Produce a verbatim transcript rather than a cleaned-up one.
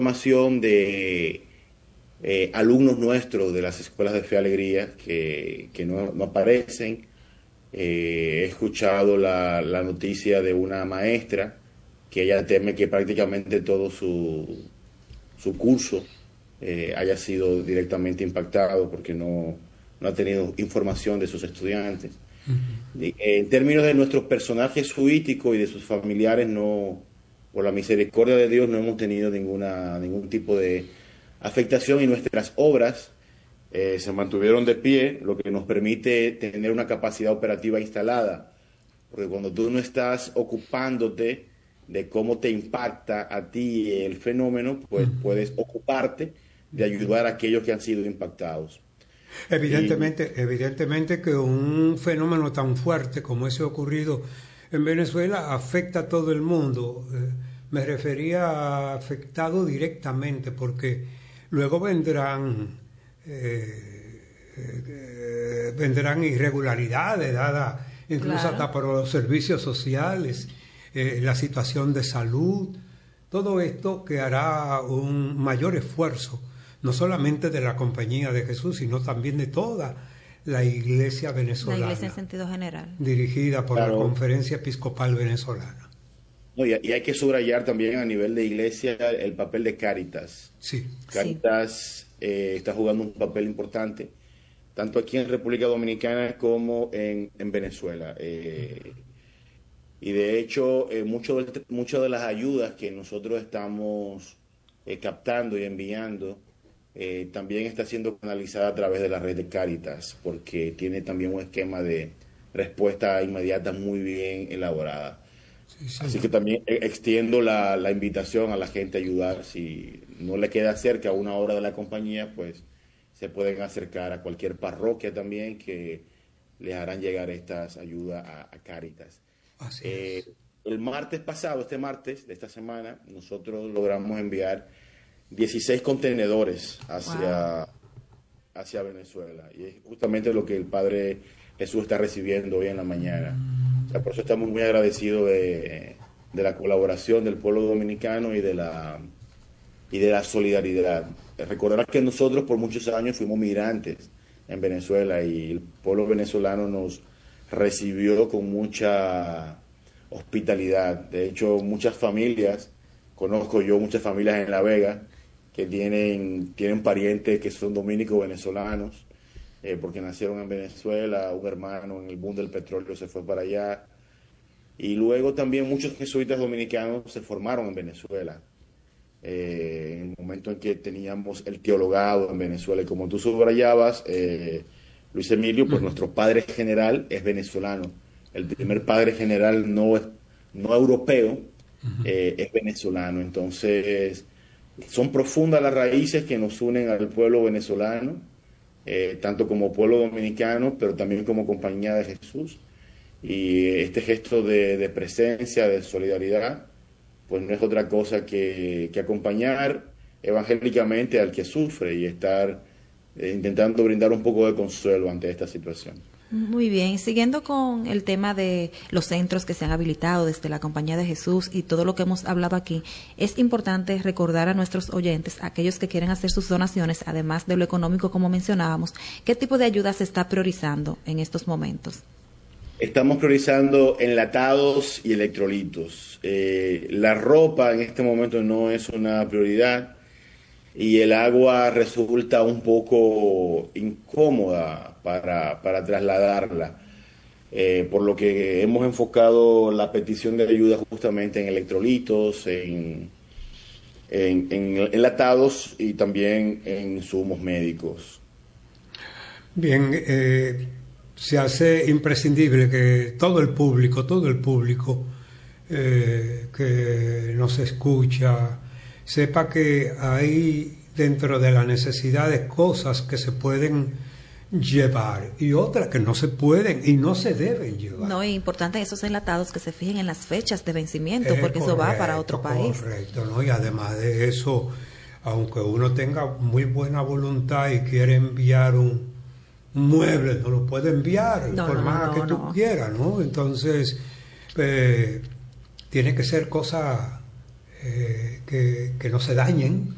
información de eh, alumnos nuestros de las escuelas de Fe y Alegría que, que no, no aparecen. Eh, he escuchado la, la noticia de una maestra que ella teme que prácticamente todo su, su curso eh, haya sido directamente impactado porque no, no ha tenido información de sus estudiantes. Uh-huh. Y, eh, en términos de nuestros personajes jesuíticos y de sus familiares, no, por la misericordia de Dios, no hemos tenido ninguna, ningún tipo de afectación y nuestras obras eh, se mantuvieron de pie, lo que nos permite tener una capacidad operativa instalada. Porque cuando tú no estás ocupándote de cómo te impacta a ti el fenómeno, pues uh-huh. puedes ocuparte de ayudar a aquellos que han sido impactados. Evidentemente, y, evidentemente que un fenómeno tan fuerte como ese ocurrido en Venezuela afecta a todo el mundo. Eh, me refería a afectado directamente, porque luego vendrán eh, eh, vendrán irregularidades dadas incluso claro. hasta por los servicios sociales, eh, la situación de salud, todo esto que hará un mayor esfuerzo, no solamente de la Compañía de Jesús, sino también de toda la Iglesia venezolana. La Iglesia en sentido general. Dirigida por claro. la Conferencia Episcopal Venezolana. No, y, y hay que subrayar también a nivel de Iglesia el papel de Cáritas. Sí. Cáritas sí. Eh, está jugando un papel importante, tanto aquí en República Dominicana como en, en Venezuela. Eh, y de hecho, eh, muchas de, mucho de las ayudas que nosotros estamos eh, captando y enviando, Eh, también está siendo canalizada a través de la red de Cáritas, porque tiene también un esquema de respuesta inmediata muy bien elaborada. Sí, sí. Así que también extiendo la, la invitación a la gente a ayudar. Si no le queda cerca a una hora de la compañía, pues se pueden acercar a cualquier parroquia también que les harán llegar estas ayudas a, a Cáritas. Así eh, es. El martes pasado, este martes de esta semana, nosotros logramos enviar dieciséis contenedores hacia, wow. hacia Venezuela. Y es justamente lo que el Padre Jesús está recibiendo hoy en la mañana. O sea, por eso estamos muy agradecidos de, de la colaboración del pueblo dominicano y de la, y de la solidaridad. Recordar que nosotros por muchos años fuimos migrantes en Venezuela y el pueblo venezolano nos recibió con mucha hospitalidad. De hecho, muchas familias, conozco yo muchas familias en La Vega, que tienen, tienen parientes que son dominicos venezolanos, eh, porque nacieron en Venezuela, un hermano en el boom del petróleo se fue para allá, y luego también muchos jesuitas dominicanos se formaron en Venezuela, eh, en el momento en que teníamos el teologado en Venezuela, y como tú subrayabas, eh, Luis Emilio, pues uh-huh. nuestro padre general es venezolano, el primer padre general no, no europeo, uh-huh. eh, es venezolano, entonces son profundas las raíces que nos unen al pueblo venezolano, eh, tanto como pueblo dominicano, pero también como Compañía de Jesús. Y este gesto de, de presencia, de solidaridad, pues no es otra cosa que, que acompañar evangélicamente al que sufre y estar eh, intentando brindar un poco de consuelo ante esta situación. Muy bien, siguiendo con el tema de los centros que se han habilitado desde la Compañía de Jesús y todo lo que hemos hablado aquí, es importante recordar a nuestros oyentes, aquellos que quieren hacer sus donaciones, además de lo económico como mencionábamos, ¿qué tipo de ayuda se está priorizando en estos momentos? Estamos priorizando enlatados y electrolitos. Eh, la ropa en este momento no es una prioridad y el agua resulta un poco incómoda para, para trasladarla, eh, por lo que hemos enfocado la petición de ayuda justamente en electrolitos, en, en, en enlatados y también en insumos médicos. Bien, eh, se hace imprescindible que todo el público, todo el público eh, que nos escucha, sepa que hay dentro de las necesidades cosas que se pueden llevar y otras que no se pueden y no se deben llevar. No, es importante esos enlatados que se fijen en las fechas de vencimiento, eh, porque correcto, eso va para otro país. Correcto, ¿no? Y además de eso, aunque uno tenga muy buena voluntad y quiere enviar un, un mueble, no lo puede enviar no, por no, más no, que tú no. quieras, ¿no? Entonces, eh, tiene que ser cosas eh, que, que no se dañen,